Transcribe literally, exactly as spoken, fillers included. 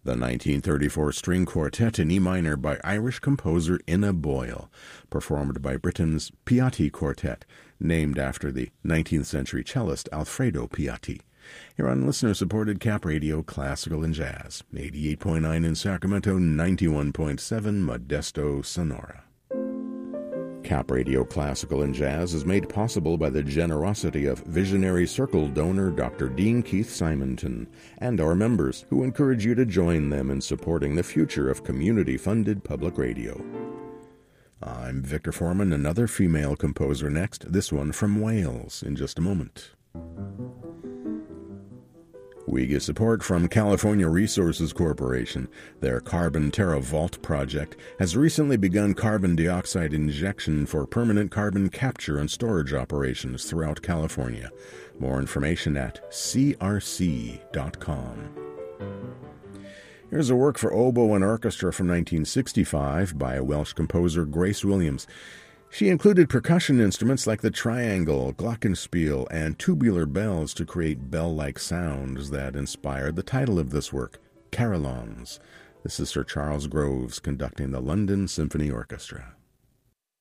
The nineteen thirty-four string quartet in E minor by Irish composer Ina Boyle, performed by Britain's Piatti Quartet, named after the nineteenth century cellist Alfredo Piatti. Here on listener-supported Cap Radio Classical and Jazz, eighty-eight point nine in Sacramento, ninety-one point seven Modesto, Sonora. Cap Radio Classical and Jazz is made possible by the generosity of Visionary Circle donor Doctor Dean Keith Simonton and our members, who encourage you to join them in supporting the future of community-funded public radio. I'm Victor Foreman, another female composer next, this one from Wales, in just a moment. We get support from California Resources Corporation. Their Carbon Terra Vault project has recently begun carbon dioxide injection for permanent carbon capture and storage operations throughout California. More information at c r c dot com. Here's a work for oboe and orchestra from nineteen sixty-five by Welsh composer Grace Williams. She included percussion instruments like the triangle, glockenspiel, and tubular bells to create bell-like sounds that inspired the title of this work, Carillons. This is Sir Charles Groves conducting the London Symphony Orchestra.